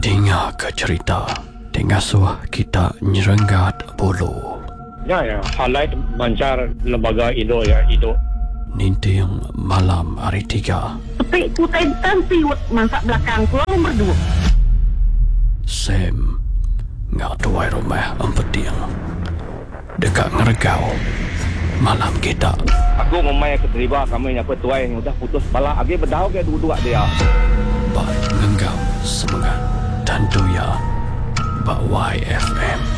Dengar ke cerita Dengar suah kita nyerenggat bulu. Ya, highlight mancar lembaga Indo ya, Indo. Ninting malam hari 3. Petik kutai siwut masak belakang keluar nombor 2. Sam ngak tuai rumah empeting dekat ngeregau malam kita. Aku memang keterima kami yang petuai yang sudah putus bala agi berdau ke dua-dua dia. Bak ngenggam semangat dan doya bak YFM.